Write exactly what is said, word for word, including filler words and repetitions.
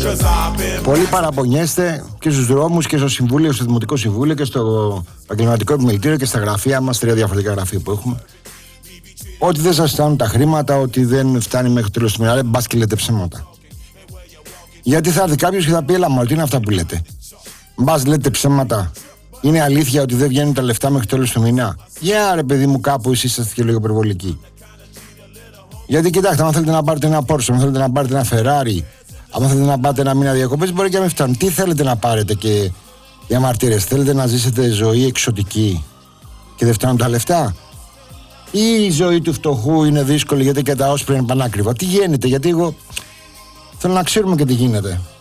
Πολλοί παραπονιέστε και στους δρόμους και στο Συμβούλιο, στο Δημοτικό Συμβούλιο και στο Επαγγελματικό Επιμελητήριο και στα γραφεία μας, τρία διαφορετικά γραφεία που έχουμε, ότι δεν σας φτάνουν τα χρήματα, ότι δεν φτάνει μέχρι το τέλος του μήνα. Μπας και λέτε ψέματα. Γιατί θα έρθει κάποιος και θα πει: έλα μωρέ, τι είναι αυτά που λέτε? Μπας λέτε ψέματα? Είναι αλήθεια ότι δεν βγαίνουν τα λεφτά μέχρι το τέλος του μήνα? Για yeah, ρε παιδί μου, κάπου εσείς είστε και λίγο υπερβολικοί. Γιατί κοιτάξτε, αν θέλετε να πάρετε ένα Porsche, αν θέλετε να πάρετε ένα Ferrari, αν θέλετε να πάτε ένα μήνα διακοπές, μπορεί και να μην φτάνουν. Τι θέλετε να πάρετε και οι αμαρτύρες? Θέλετε να ζήσετε ζωή εξωτική και δεν φτάνουν τα λεφτά? Ή η ζωή του φτωχού είναι δύσκολη γιατί και τα όσπρια είναι πανάκριβα? Τι γίνεται? Γιατί εγώ θέλω να ξέρουμε και τι γίνεται.